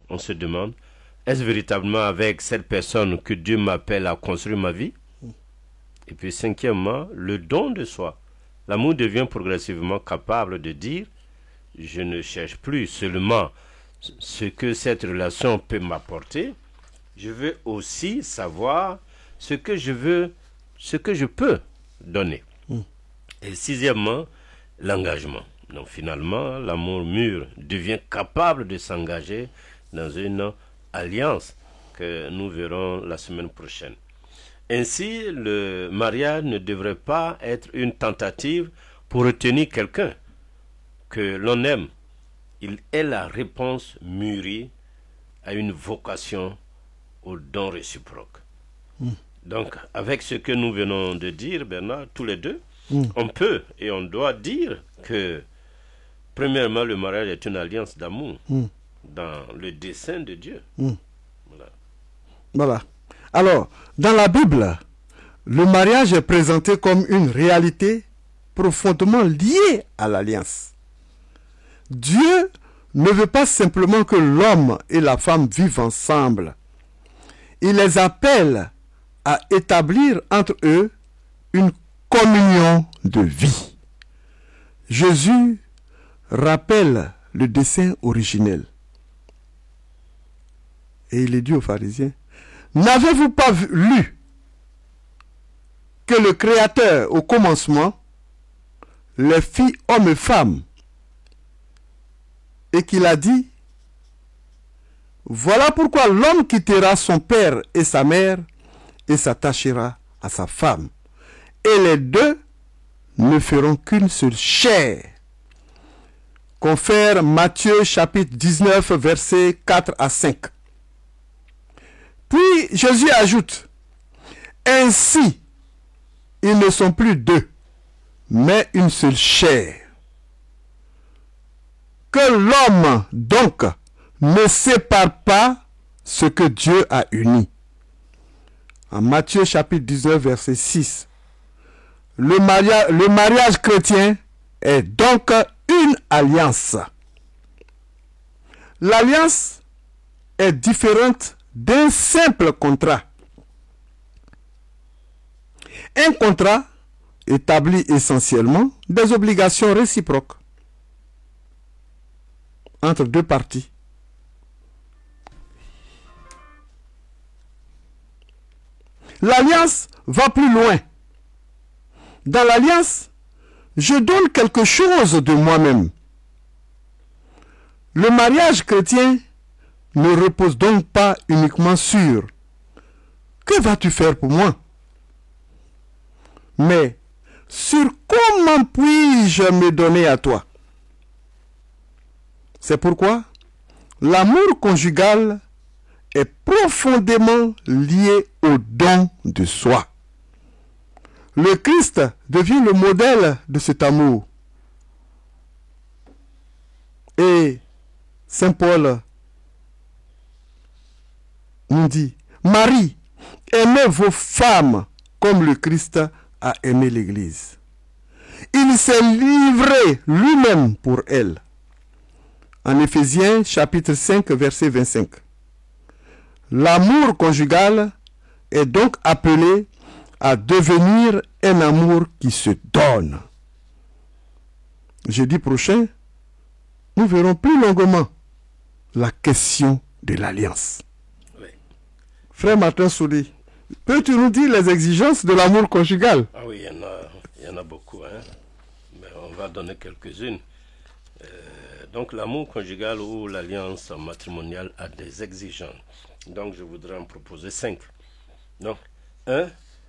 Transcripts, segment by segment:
on se demande, est-ce véritablement avec cette personne que Dieu m'appelle à construire ma vie? Et puis cinquièmement, le don de soi. L'amour devient progressivement capable de dire, je ne cherche plus seulement ce que cette relation peut m'apporter, je veux aussi savoir ce que je peux donner. Et sixièmement, l'engagement. Donc finalement, l'amour mûr devient capable de s'engager dans une alliance que nous verrons la semaine prochaine. Ainsi, le mariage ne devrait pas être une tentative pour retenir quelqu'un que l'on aime. Il est la réponse mûrie à une vocation au don réciproque. Donc, avec ce que nous venons de dire, Bernard, tous les deux, on peut et on doit dire que, premièrement, le mariage est une alliance d'amour dans le dessein de Dieu. Voilà. Alors, dans la Bible, le mariage est présenté comme une réalité profondément liée à l'alliance. Dieu ne veut pas simplement que l'homme et la femme vivent ensemble. Il les appelle à établir entre eux une communion de vie. Jésus rappelle le dessein originel. Et il est dit aux pharisiens, n'avez-vous pas lu que le Créateur, au commencement, les fit hommes et femmes, et qu'il a dit, voilà pourquoi l'homme quittera son père et sa mère et s'attachera à sa femme. Et les deux ne feront qu'une seule chair. Confère Matthieu chapitre 19, versets 4 à 5. Puis Jésus ajoute, ainsi, ils ne sont plus deux, mais une seule chair. Que l'homme, donc, ne sépare pas ce que Dieu a uni. En Matthieu chapitre 19, verset 6. Le mariage chrétien est donc une alliance. L'alliance est différente d'un simple contrat. Un contrat établit essentiellement des obligations réciproques entre deux parties. L'alliance va plus loin. Dans l'alliance, je donne quelque chose de moi-même. Le mariage chrétien ne repose donc pas uniquement sur « Que vas-tu faire pour moi ?» mais sur « Comment puis-je me donner à toi ?» C'est pourquoi l'amour conjugal est profondément lié au don de soi. Le Christ devient le modèle de cet amour. Et Saint Paul nous dit, Marie, aimez vos femmes comme le Christ a aimé l'Église. Il s'est livré lui-même pour elle. En Éphésiens chapitre 5, verset 25. L'amour conjugal est donc appelé à devenir un amour qui se donne. Jeudi prochain, nous verrons plus longuement la question de l'alliance. Oui. Frère Martin Souli, peux-tu nous dire les exigences de l'amour conjugal? Ah oui, il y en a beaucoup, hein? Mais on va donner quelques-unes. Donc l'amour conjugal ou l'alliance matrimoniale a des exigences. Donc je voudrais en proposer 5. Donc, 1,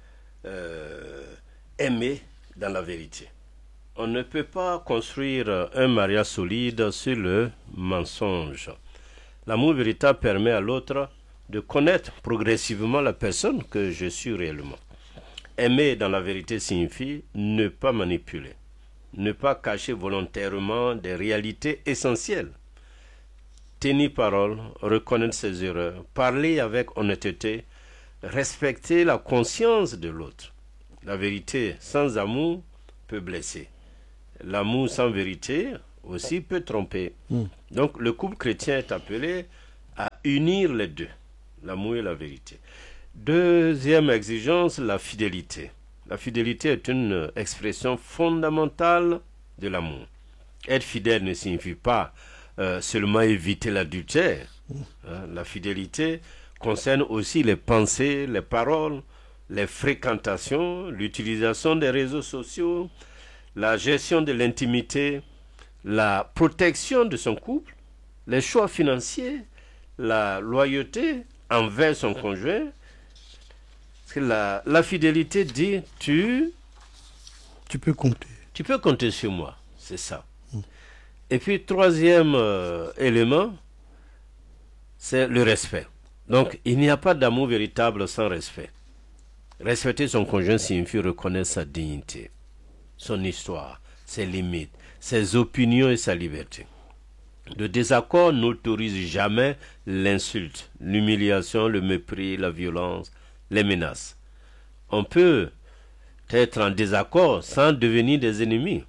aimer dans la vérité. On ne peut pas construire un mariage solide sur le mensonge. L'amour véritable permet à l'autre de connaître progressivement la personne que je suis réellement. Aimer dans la vérité signifie ne pas manipuler, ne pas cacher volontairement des réalités essentielles. Tenir parole, reconnaître ses erreurs, parler avec honnêteté, respecter la conscience de l'autre. La vérité sans amour peut blesser. L'amour sans vérité aussi peut tromper. Donc le couple chrétien est appelé à unir les deux, l'amour et la vérité. Deuxième exigence, la fidélité. La fidélité est une expression fondamentale de l'amour. Être fidèle ne signifie pas seulement éviter l'adultère. La fidélité concerne aussi les pensées, les paroles, les fréquentations, l'utilisation des réseaux sociaux, la gestion de l'intimité, la protection de son couple, les choix financiers, la loyauté envers son conjoint. Parce que la fidélité dit tu peux compter. Tu peux compter sur moi, c'est ça. Et puis, troisième élément, c'est le respect. Donc, il n'y a pas d'amour véritable sans respect. Respecter son conjoint signifie reconnaître sa dignité, son histoire, ses limites, ses opinions et sa liberté. Le désaccord n'autorise jamais l'insulte, l'humiliation, le mépris, la violence, les menaces. On peut être en désaccord sans devenir des ennemis.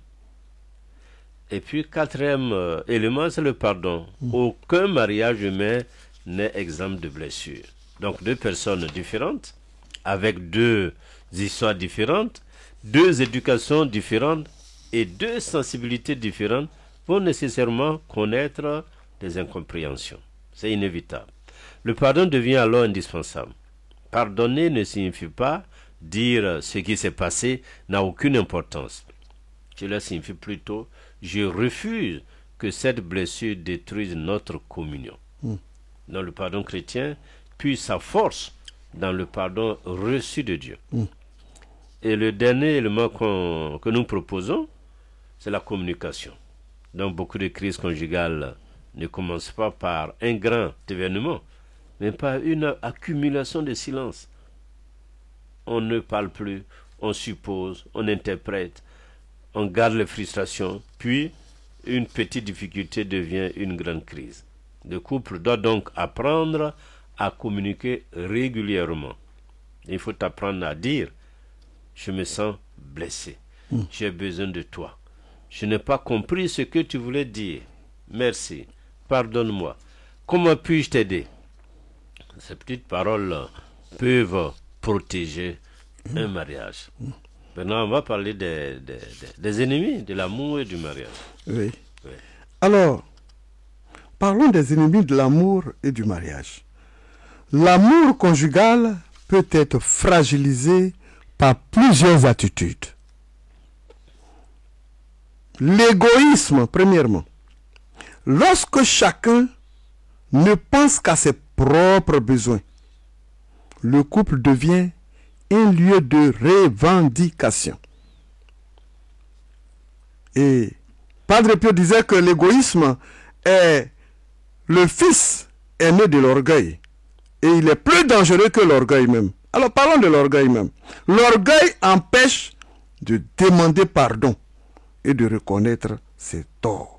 Et puis, quatrième élément, c'est le pardon. Aucun mariage humain n'est exempt de blessures. Donc, deux personnes différentes, avec deux histoires différentes, deux éducations différentes et deux sensibilités différentes vont nécessairement connaître des incompréhensions. C'est inévitable. Le pardon devient alors indispensable. Pardonner ne signifie pas dire ce qui s'est passé n'a aucune importance. Cela signifie plutôt je refuse que cette blessure détruise notre communion. Dans le pardon chrétien, puis sa force dans le pardon reçu de Dieu. Et le dernier élément que nous proposons, c'est la communication. Donc beaucoup de crises conjugales ne commencent pas par un grand événement, mais par une accumulation de silence. On ne parle plus, on suppose, on interprète, on garde les frustrations, puis une petite difficulté devient une grande crise. Le couple doit donc apprendre à communiquer régulièrement. Il faut apprendre à dire « Je me sens blessé, j'ai besoin de toi. Je n'ai pas compris ce que tu voulais dire. Merci, pardonne-moi. Comment puis-je t'aider ?» Ces petites paroles peuvent protéger un mariage. Maintenant, on va parler des ennemis de l'amour et du mariage. Oui. Alors, parlons des ennemis de l'amour et du mariage. L'amour conjugal peut être fragilisé par plusieurs attitudes. L'égoïsme, premièrement. Lorsque chacun ne pense qu'à ses propres besoins, le couple devient un lieu de revendication. Et Padre Pio disait que l'égoïsme est le fils aîné de l'orgueil. Et il est plus dangereux que l'orgueil même. Alors parlons de l'orgueil même. L'orgueil empêche de demander pardon et de reconnaître ses torts.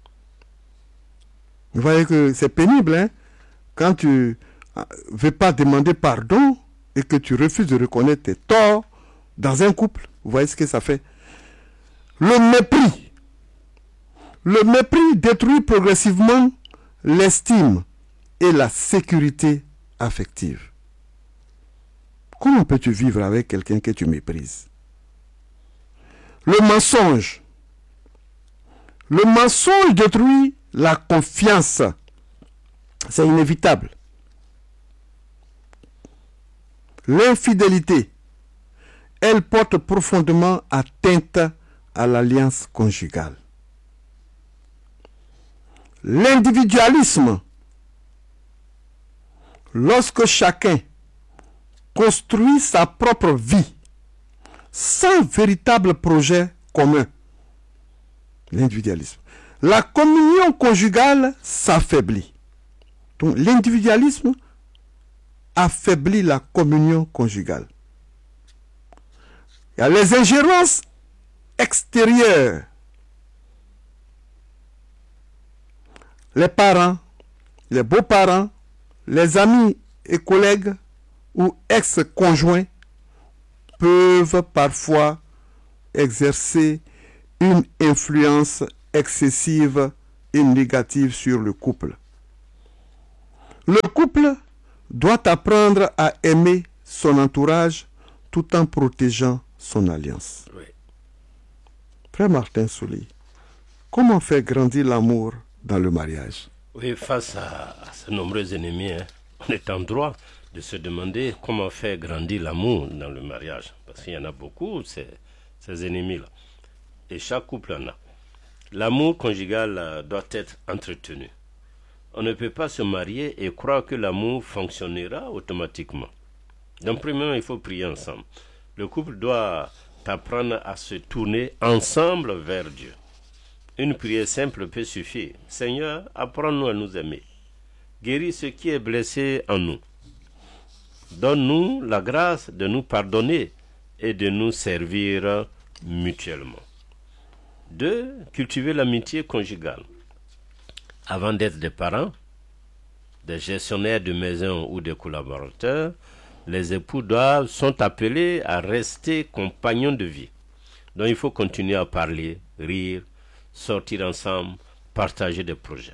Vous voyez que c'est pénible, hein? Quand tu ne veux pas demander pardon et que tu refuses de reconnaître tes torts dans un couple, vous voyez ce que ça fait. Le mépris. Le mépris détruit progressivement l'estime et la sécurité affective. Comment peux-tu vivre avec quelqu'un que tu méprises? Le mensonge. Le mensonge détruit la confiance. C'est inévitable. L'infidélité, elle porte profondément atteinte à l'alliance conjugale. L'individualisme, lorsque chacun construit sa propre vie sans véritable projet commun. L'individualisme. La communion conjugale s'affaiblit. Donc l'individualisme affaiblit la communion conjugale. Il y a les ingérences extérieures. Les parents, les beaux-parents, les amis et collègues ou ex-conjoints peuvent parfois exercer une influence excessive et négative sur le couple. Le doit apprendre à aimer son entourage tout en protégeant son alliance. Oui. Frère Martin Souli, comment faire grandir l'amour dans le mariage? Oui, face à ces nombreux ennemis, on est en droit de se demander comment faire grandir l'amour dans le mariage. Parce qu'il y en a beaucoup, ces ennemis-là. Et chaque couple en a. L'amour conjugal doit être entretenu. On ne peut pas se marier et croire que l'amour fonctionnera automatiquement. Donc, premièrement, il faut prier ensemble. Le couple doit apprendre à se tourner ensemble vers Dieu. Une prière simple peut suffire. Seigneur, apprends-nous à nous aimer. Guéris ce qui est blessé en nous. Donne-nous la grâce de nous pardonner et de nous servir mutuellement. 2. Cultiver l'amitié conjugale. Avant d'être des parents, des gestionnaires de maison ou des collaborateurs, les époux sont appelés à rester compagnons de vie. Donc il faut continuer à parler, rire, sortir ensemble, partager des projets.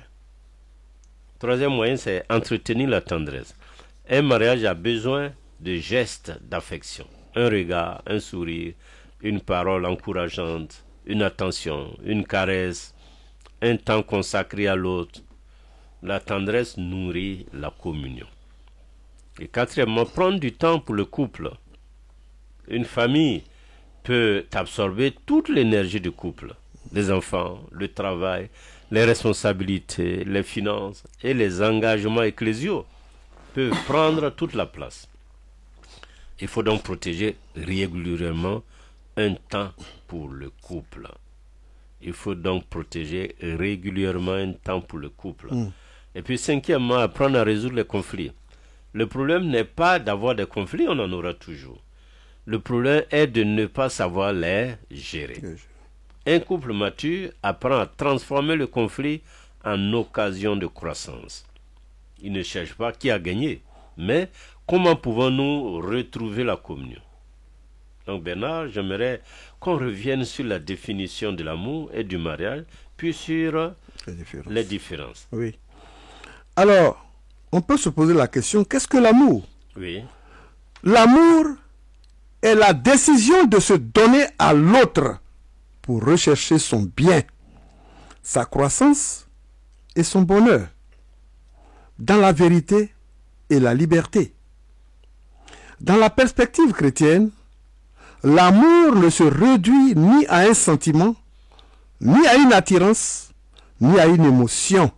3e moyen, c'est entretenir la tendresse. Un mariage a besoin de gestes d'affection. Un regard, un sourire, une parole encourageante, une attention, une caresse, un temps consacré à l'autre. La tendresse nourrit la communion. Et 4e, prendre du temps pour le couple. Une famille peut absorber toute l'énergie du couple. Les enfants, le travail, les responsabilités, les finances et les engagements ecclésiaux peuvent prendre toute la place. Il faut donc protéger régulièrement un temps pour le couple. Il faut donc protéger régulièrement un temps pour le couple. Et puis 5e, apprendre à résoudre les conflits. Le problème n'est pas d'avoir des conflits, on en aura toujours. Le problème est de ne pas savoir les gérer. Un couple mature apprend à transformer le conflit en occasion de croissance. Il ne cherche pas qui a gagné, mais comment pouvons-nous retrouver la communion? Donc Bernard, j'aimerais qu'on revienne sur la définition de l'amour et du mariage, puis sur les différences. Oui. Alors, on peut se poser la question, qu'est-ce que l'amour? Oui. L'amour est la décision de se donner à l'autre pour rechercher son bien, sa croissance et son bonheur, dans la vérité et la liberté. Dans la perspective chrétienne, l'amour ne se réduit ni à un sentiment, ni à une attirance, ni à une émotion.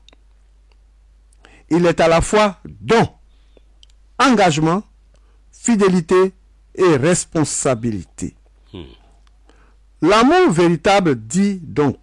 Il est à la fois don, engagement, fidélité et responsabilité. L'amour véritable dit donc: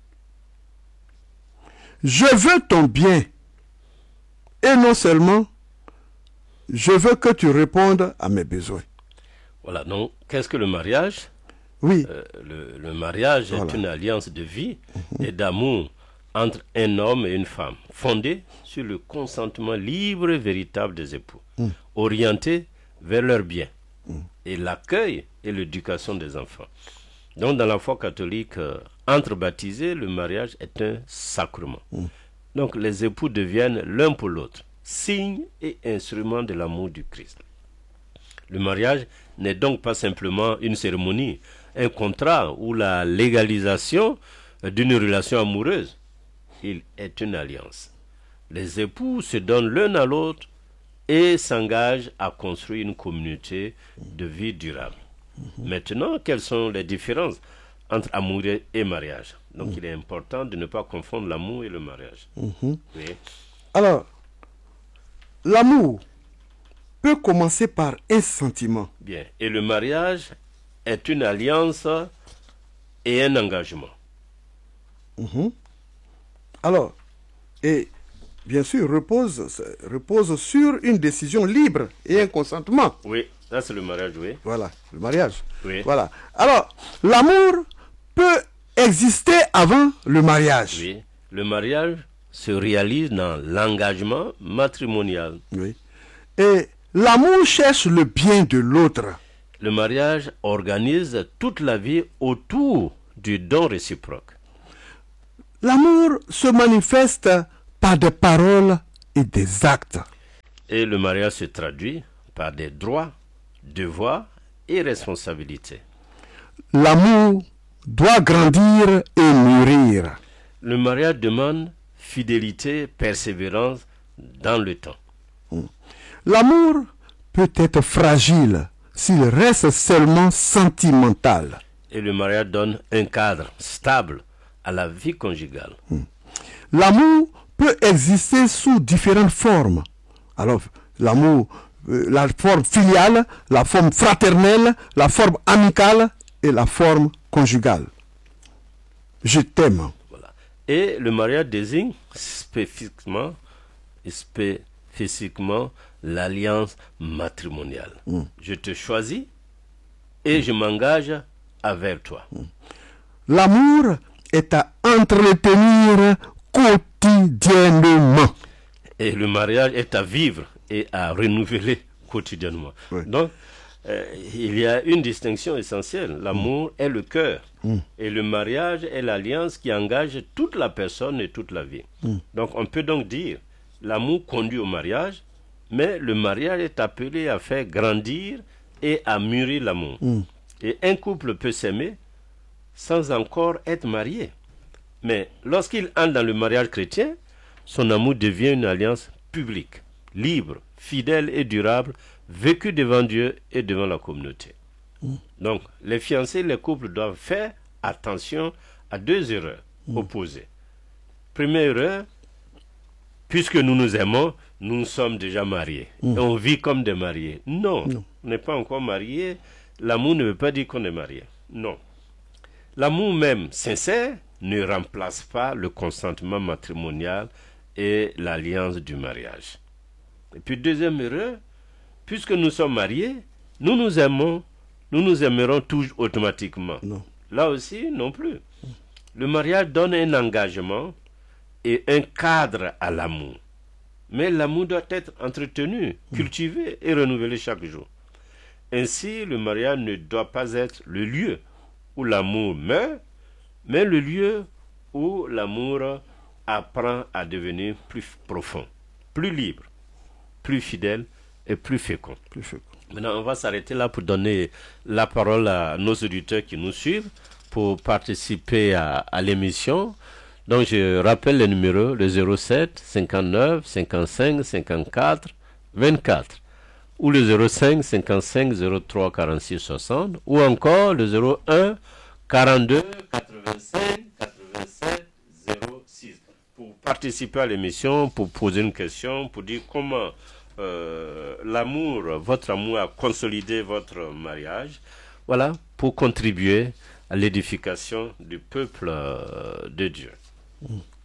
je veux ton bien, et non seulement je veux que tu répondes à mes besoins. Voilà, donc qu'est-ce que le mariage? Oui. Le mariage est une alliance de vie et d'amour entre un homme et une femme, fondée sur le consentement libre et véritable des époux, orienté vers leur bien et l'accueil et l'éducation des enfants. Donc dans la foi catholique, entre baptisés, le mariage est un sacrement. Donc les époux deviennent l'un pour l'autre, signe et instrument de l'amour du Christ. Le mariage n'est donc pas simplement une cérémonie, un contrat ou la légalisation d'une relation amoureuse. Il est une alliance. Les époux se donnent l'un à l'autre et s'engagent à construire une communauté de vie durable. Maintenant, quelles sont les différences entre amour et mariage? Donc il est important de ne pas confondre l'amour et le mariage. Oui. Alors, l'amour peut commencer par un sentiment. Bien. Et le mariage est une alliance et un engagement. Alors, et bien sûr, repose sur une décision libre et un consentement. Oui, ça c'est le mariage, oui. Voilà, le mariage. Oui. Voilà. Alors, l'amour peut exister avant le mariage. Oui. Le mariage se réalise dans l'engagement matrimonial. Oui. Et l'amour cherche le bien de l'autre. Le mariage organise toute la vie autour du don réciproque. L'amour se manifeste par des paroles et des actes. Et le mariage se traduit par des droits, devoirs et responsabilités. L'amour doit grandir et mûrir. Le mariage demande fidélité, persévérance dans le temps. L'amour peut être fragile s'il reste seulement sentimental. Et le mariage donne un cadre stable à la vie conjugale. L'amour peut exister sous différentes formes. Alors, l'amour, la forme filiale, la forme fraternelle, la forme amicale et la forme conjugale. Je t'aime. Voilà. Et le mariage désigne spécifiquement l'alliance matrimoniale. Je te choisis et je m'engage avec toi. L'amour est à entretenir quotidiennement. Et le mariage est à vivre et à renouveler quotidiennement. Oui. Donc, il y a une distinction essentielle. L'amour est le cœur. Et le mariage est l'alliance qui engage toute la personne et toute la vie. Donc, on peut donc dire, l'amour conduit au mariage, mais le mariage est appelé à faire grandir et à mûrir l'amour. Et un couple peut s'aimer sans encore être marié. Mais lorsqu'il entre dans le mariage chrétien, son amour devient une alliance publique, libre, fidèle et durable, vécue devant Dieu et devant la communauté. Donc, les fiancés et les couples doivent faire attention à deux erreurs opposées. Première erreur, puisque nous nous aimons, nous sommes déjà mariés. Et on vit comme des mariés. Non, on n'est pas encore mariés. L'amour ne veut pas dire qu'on est marié. Non. L'amour même sincère ne remplace pas le consentement matrimonial et l'alliance du mariage. Et puis deuxième erreur, puisque nous sommes mariés, nous nous aimons, nous nous aimerons toujours automatiquement. Non. Là aussi, non plus. Le mariage donne un engagement et un cadre à l'amour. Mais l'amour doit être entretenu, cultivé et renouvelé chaque jour. Ainsi, le mariage ne doit pas être le lieu où l'amour meurt, mais le lieu où l'amour apprend à devenir plus profond, plus libre, plus fidèle et plus fécond. Maintenant, on va s'arrêter là pour donner la parole à nos auditeurs qui nous suivent pour participer à l'émission. Donc, je rappelle les numéros, le 07 59 55 54 24 ou le 05 55 03 46 60 ou encore le 01 42 85 87 06 pour participer à l'émission, pour poser une question, pour dire comment votre amour a consolidé votre mariage. Voilà, pour contribuer à l'édification du peuple de Dieu.